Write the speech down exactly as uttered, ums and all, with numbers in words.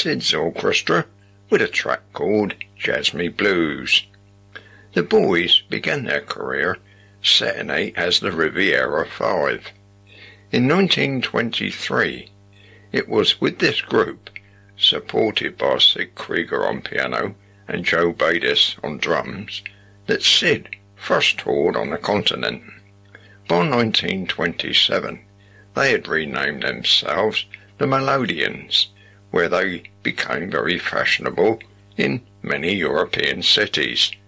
Sid's Orchestra with a track called Jazz Me Blues. The boys began their career setting out as the Riviera Five. In nineteen twenty-three, it was with this group, supported by Sid Krieger on piano and Joe Badis on drums, that Sid first toured on the continent. By nineteen twenty-seven, they had renamed themselves the Melodians, where they became very fashionable in many European cities.